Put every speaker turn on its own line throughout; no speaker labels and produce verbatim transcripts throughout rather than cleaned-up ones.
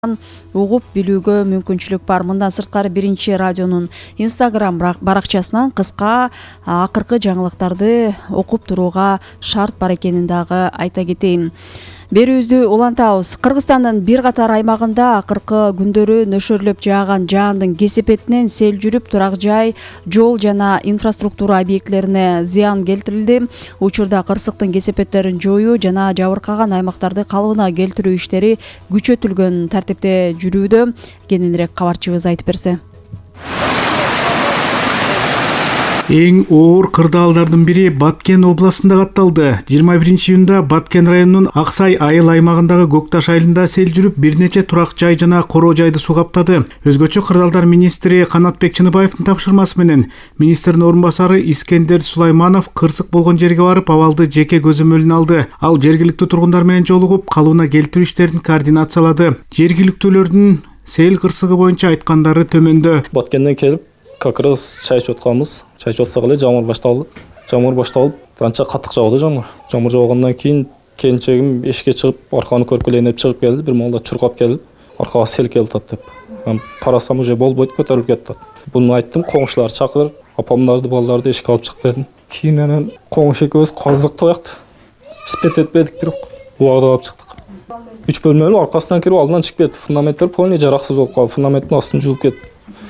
угуп билүүгө мүмкүнчүлүк бар. Мындан сырткары биринчи радионун Instagram баракчасынан кыска акыркы жаңылыктарды окуп турууга шарт бар экенин дагы айта кетейин. Берүүбүздү улантабыз. Кыргызстандын бир катар аймагында акыркы күндөрү нөшөрлөп жааган жаандын кесепетинен сел жүрүп, турак жай, жол жана инфраструктура объектилерине зыян келтирилди. Учурда кырсыктын кесепеттерин жоюу жана жабыркаган аймактарды калыбына келтирүү иштери күчөтүлгөн тартипте жүрүүдө. Кененирээк кабарчыбыз айтып берсе.
Эң оор кырдаалдардын бири Баткен областында катталды. жыйырма биринчи июнда Баткен районунун Аксай айыл аймагындагы Көкташ айылында сел жүрүп, бир нече турак жай жана короо жайды суу каптады. Өзгөчө кырдаалдар министри Канатбек Чыныбаевдин тапшырмасы менен министрдин орун басары Искендер Сулайманов кырсык болгон жерге барып, абалды жеке көзөмөлүнө алды. Ал жергиликтүү тургундар менен жолугуп, калыбына келтирүү иштерин координациялады. Жергиликтүүлөрдүн сел кырсыгы боюнча айткандары төмөндө.
Баткенден келип, как раз чай ичип атканбыз. Чай ичип атсак эле жамыр башталды. Жамыр башталып, анча каттык жауды жамыр. Жамыр жаугандан кийин келинчегим эшикке чыгып, арканы көрүп келейин деп чыгып келди. Бир маалда чуркап келди. Аркага сел келип атат деп. Мен карасам уже болбойт, көтөрүлүп кетти. Буну айттым, коңшуларды чакырып, апамдарды, балдарды эшикке алып чыгып келдим. Кийин анан коңшу экөөбүз каздык тоякты. Спет этпедик бирок убагда алып чыктык. үч бөлмөлүү аркасынан кирип алдынан чыгып кетти. Фундаменттер полный жараксыз болуп калды. Фундаменттин астын жууп кетти.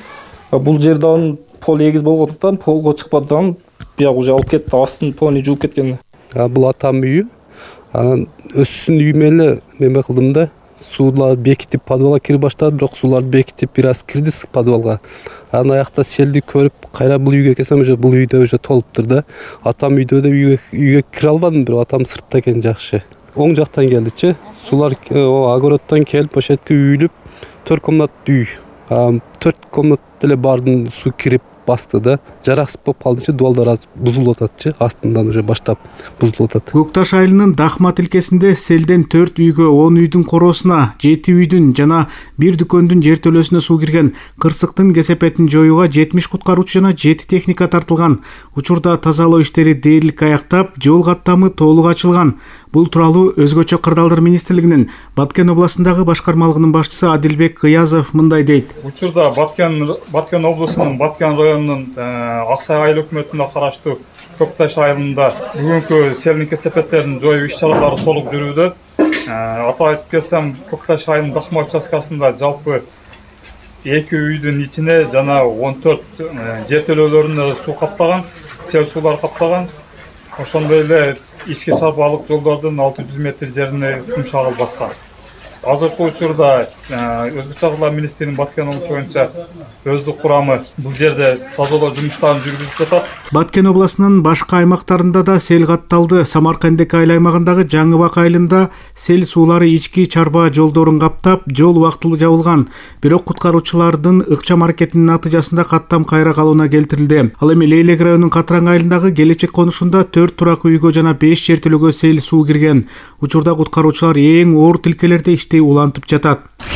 Бул жерден пол эгиз болгондуктан полго чыкпадан бияк уже алып кетти, астын полный жууп кеткен.
Бул атам үйү. Анан өссүн үйүмө эле неме кылдым да, суулар бекитип подвалга кирип баштадым, бирок суулар бекитип бир аз кирди подвалга. Анан аякта селди көрүп, кайра бул үйгө келсем, уже бул үйдө уже толуптур да. Атам үйдө да үйгө үйгө кире албадым, бирок атам сыртта экен жакшы. Оң жактан келдичи. Суулар огороддон келип, ошол жерге үйүлүп, төрт комнаттуу үй. төрт комнат эле бардын суу кирип басты да. Жараксыз болуп калдычы, дуалдар аз бузулуп ататчы, астынан уже баштап бузулуп атат.
Көкташ айылынын Дахма тилкесинде селден төрт үйгө, он үйдүн короосуна, жети үйдүн жана бир дүкөндүн жертөлөсүнө суу кирген. Кырсыктын кесепетин жоюуга жетимиш куткаруучу жана жети техника тартылган. Учурда тазалоо иштери дээрлик аяктап, жол каттамы толук ачылган. Бул тууралуу Өзгөчө кырдаалдар министрлигинин Баткен областындагы башкармалыгынын башчысы Адилбек Кыязов мындай дейт.
Учурда Баткен Баткен облусунун Баткен районунун Аксай айыл өкмөтүнө караштуу Көкташ айылында бүгүнкү селдин кесепеттерин жоюу иш-чаралары толук жүрүүдө. Атап айтып кетсем, Көкташ айылынын Дахма участкасында жалпы эки үйдүн ичине жана он төрт жертөлөлөрүнө суу каптаган, сел суулар каптаган. Ошондой эле ички чарбалык жолдордун алты жүз метр жерине кум шагыл баскан. Азыркы учурда Өзгөчө кырдаалдар министринин Баткен облусу боюнча өздүк курамы бул жерде тазалоо жумуштарын жүргүзүп жатат.
Баткен областынын башка аймактарында да сел катталды. Самаркандек айыл аймагындагы Жаңыбак айылында сел суулары ички чарба жолдорун каптап, жол убактылуу жабылган. Бирок куткаруучулардын ыкчам аракетинин натыйжасында каттам кайра калыбына келтирилди. Ал эми Лейлек районунун Катраң айылындагы Келечек конушунда төрт турак үйгө жана беш жертөлөгө сел суу кирген. Учурда куткаруучулар эң оор тилкелерде улантып жатат.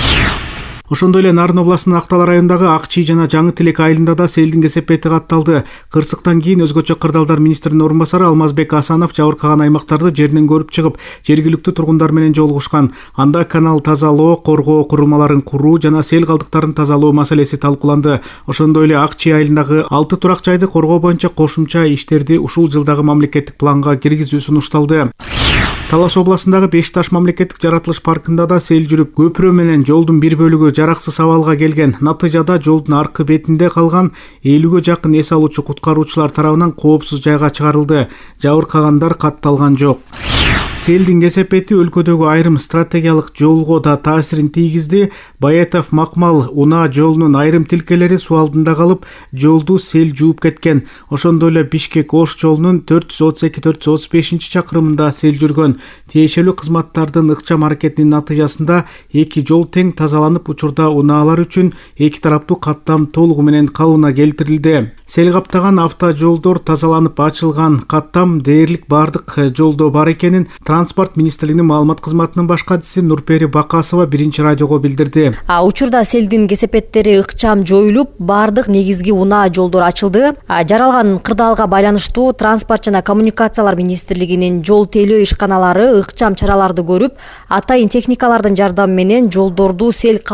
Ошондой эле Нарын областынын Актала районундагы Ак Чий жана Жаңы Тилек айылында да селдин кесепети катталды. Кырсыктан кийин Өзгөчө кырдаалдар министринин орун басары Алмазбек Асанов жабыркаган аймактарды жеринен көрүп чыгып, жергиликтүү тургундар менен жолугушкан. Анда канал тазалоо, коргоо курулмаларын куруу жана сел калдыктарын тазалоо маселеси талкууланды. Ошондой эле Ак Чий айылындагы алты турак жайды коргоо боюнча кошумча иштерди ушул жылдагы мамлекеттик планга киргизүү сунушталды. Талаш областындагы Беш Таш мамлекеттик жаратылыш паркында да сел жүрүп, көпүрө менен жолдун бир бөлүгү жараксыз абалга келген. Натыйжада жолдун аркы бетинде калган элүүгө жакын эс алуучу куткаруучулар тарабынан коопсуз жайга чыгарылды. Жабыркагандар катталган жок. Селдин кесепети өлкөдөгү айрым стратегиялык жолго да таасирин тийгизди. Баятов Макмал унаа жолунун айрым тилкелери суу алдында калып, жолду сел жууп кеткен. Ошондой эле Бишкек Ош жолунун төрт жүз отуз эки төрт жүз отуз бешинчи чакырымында сел жүргөн. Тиешелүү кызматтардын ыкчам аракетинин натыйжасында эки жол тең тазаланып, учурда унаалар үчүн эки тараптуу каттам толугу менен калыбына келтирилди. Сел каптаган автожолдор тазаланып ачылган. Каттам дээрлик бардык жолдо бар экенин Транспорт министрлигинин маалымат кызматынын баш катчысы Нурпери Бакасова биринчи радиого билдирди.
А учурда селдин кесепеттери ыкчам жоюлуп, бардык негизги унаа жолдор ачылды. Жаралган кырдаалга байланыштуу Транспорт жана коммуникациялар министрлигинин жол тейлөө ишканалары командалары ыкчам чараларды көрүп, атайын техникалардын жардамы менен жолдорду сел